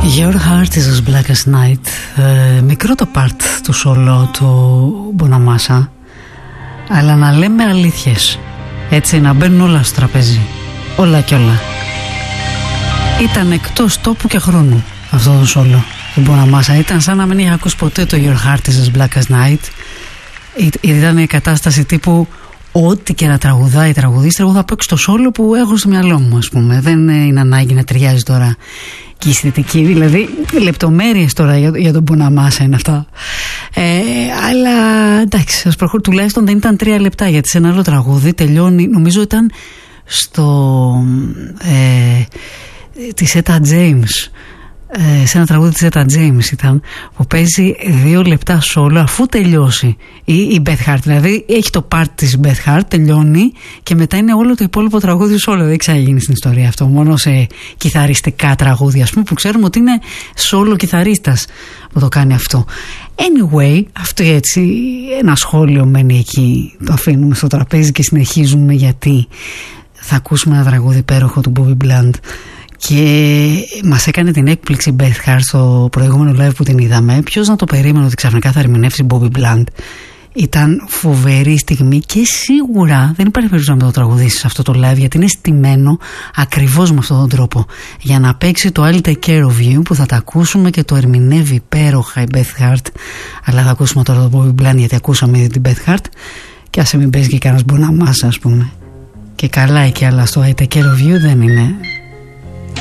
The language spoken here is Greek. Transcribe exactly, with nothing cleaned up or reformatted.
Your Heart is as Black as Night. ε, Μικρό το part του σολό του Μποναμάσα, αλλά να λέμε αλήθειες, έτσι, να μπαίνουν όλα στο τραπέζι, όλα και όλα. Ήταν εκτός τόπου και χρόνου αυτό το σολό του Μποναμάσα. Ήταν σαν να μην είχα ακούσει ποτέ το Your Heart is as Black as Night. Ήταν η κατάσταση τύπου ό,τι και να τραγουδάει η τραγουδίστρια, εγώ θα παίξω το σόλο που έχω στο μυαλό μου, ας πούμε. Δεν είναι ανάγκη να ταιριάζει τώρα και η αισθητική, δηλαδή λεπτομέρειες τώρα για, για τον Μποναμάσα είναι αυτά. Ε, αλλά εντάξει, ας προχωρήσουμε. Τουλάχιστον δεν ήταν τρία λεπτά, γιατί σε ένα άλλο τραγούδι τελειώνει, νομίζω ήταν στο ε, της Έτα Τζέιμς, ε, σε ένα τραγούδι της Έτα Τζέιμς ήταν, που παίζει δύο λεπτά σόλο αφού τελειώσει η, η Beth Hart. Δηλαδή έχει το part της Beth Hart, τελειώνει και μετά είναι όλο το υπόλοιπο τραγούδι σόλο. Δεν ξαναγίνει στην ιστορία αυτό, μόνο σε κιθαριστικά τραγούδια, ας πούμε, που ξέρουμε ότι είναι σόλο κιθαρίστας που το κάνει αυτό. Anyway, αυτό έτσι ένα σχόλιο μένει εκεί, το αφήνουμε στο τραπέζι και συνεχίζουμε, γιατί θα ακούσουμε ένα τραγούδι υπέροχο του Bobby Bland. Και μας έκανε την έκπληξη Beth Hart στο προηγούμενο live που την είδαμε. Ποιος να το περίμενε ότι ξαφνικά θα ερμηνεύσει Bobby Bland. Ήταν φοβερή στιγμή και σίγουρα δεν υπάρχει περίπτωση να το τραγουδήσει αυτό το live, γιατί είναι στημένο ακριβώς με αυτόν τον τρόπο για να παίξει το I'll Take Care of You, που θα τα ακούσουμε και το ερμηνεύει υπέροχα η Beth Hart. Αλλά θα ακούσουμε τώρα το Bobby Bland, γιατί ακούσαμε ήδη την Beth Hart. Και ας μην παίζει και κανένας Μποναμάσα, ας πούμε. Και καλά εκεί, αλλά στο I Take Care of You δεν είναι